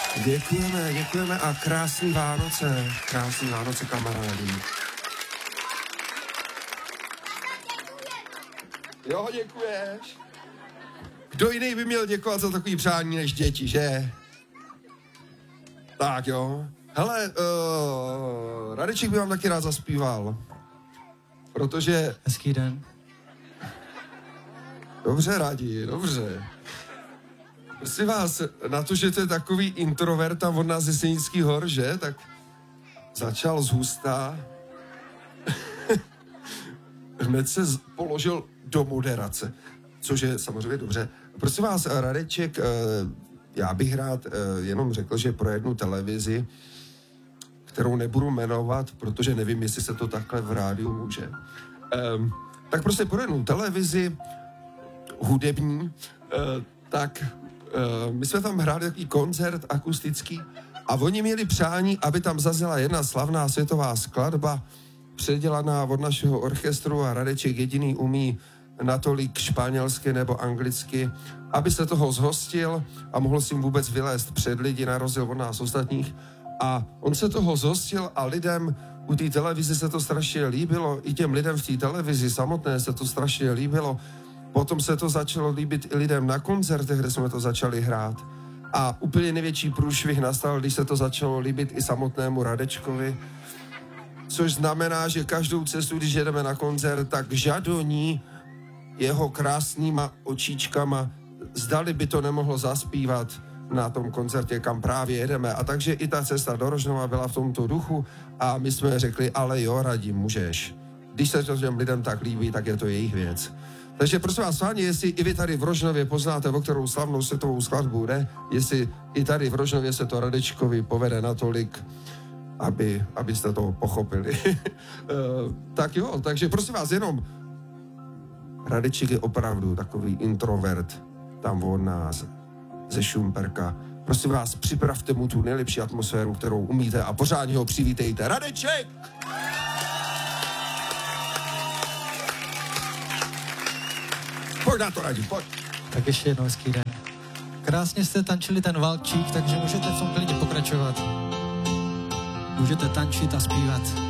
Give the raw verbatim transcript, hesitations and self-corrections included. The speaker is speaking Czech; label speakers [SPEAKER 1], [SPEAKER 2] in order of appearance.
[SPEAKER 1] Děkujeme, děkujeme a krásný Vánoce, krásný Vánoce, kamarádi. Jo, děkuješ. Kdo jiný by měl děkovat za takový přání než děti, že? Tak jo. Hele, uh, Radeček by vám taky rád zaspíval. Protože...
[SPEAKER 2] Hezký den.
[SPEAKER 1] Dobře, Radi, dobře. Prosím vás, na to, že to je takový introvert tam od nás ze Senických hor, že? Tak začal z husta. Hned se z- položil do moderace, což je samozřejmě dobře. Prosím vás, Radeček, já bych rád jenom řekl, že pro jednu televizi, kterou nebudu jmenovat, protože nevím, jestli se to takhle v rádiu může, tak prostě pro jednu televizi hudební, tak my jsme tam hráli takový koncert akustický a oni měli přání, aby tam zazněla jedna slavná světová skladba, předělaná od našeho orchestru a Radeček jediný umí natolik španělsky nebo anglicky, aby se toho zhostil a mohl si jim vůbec vylézt před lidi, na rozdíl od nás ostatních. A on se toho zhostil a lidem u té televize se to strašně líbilo, i těm lidem v té televizi samotné se to strašně líbilo. Potom se to začalo líbit i lidem na koncertech, kde jsme to začali hrát. A úplně největší průšvih nastal, když se to začalo líbit i samotnému Radečkovi. Což znamená, že každou cestu, když jedeme na koncert, tak žadoní jeho krásnýma očičkama, zdali by to nemohlo zaspívat na tom koncertě, kam právě jedeme. A takže i ta cesta do Rožnova byla v tomto duchu a my jsme řekli, ale jo, Radim, můžeš. Když se to těm lidem tak líbí, tak je to jejich věc. Takže prosím vás, páni, jestli i vy tady v Rožnově poznáte, o kterou slavnou světovou skladbu jde, jestli i tady v Rožnově se to Radečkovi povede natolik, aby, abyste to pochopili. uh, tak jo, takže prosím vás, jenom Radeček je opravdu takový introvert tam od nás, ze Šumperka. Prosím vás, připravte mu tu nejlepší atmosféru, kterou umíte a pořádně ho přivítejte. Radeček! Pojď na to, Radim, pojď.
[SPEAKER 2] Tak ještě jednou hezký den. Krásně jste tančili ten valčík, takže můžete v tom klidně pokračovat. Můžete tančit a zpívat.